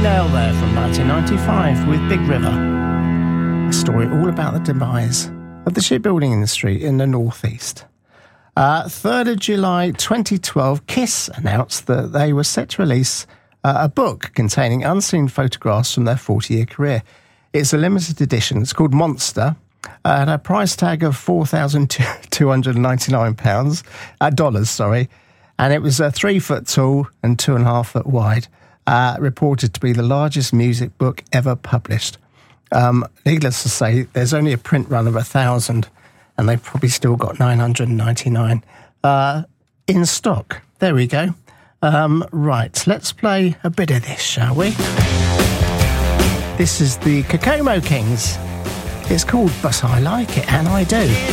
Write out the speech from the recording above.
Nail there from 1995 with Big River. A story all about the demise of the shipbuilding industry in the northeast. 3rd of July 2012, Kiss announced that they were set to release a book containing unseen photographs from their 40-year career. It's a limited edition. It's called Monster, at a price tag of $4,299 dollars, sorry, and it was 3 foot tall and 2.5 foot wide. Reported to be the largest music book ever published. Needless to say, there's only a print run of 1,000, and they've probably still got 999 in stock. There we go. Right, let's play a bit of this, shall we? This is the Kokomo Kings. It's called But I Like It, and I Do.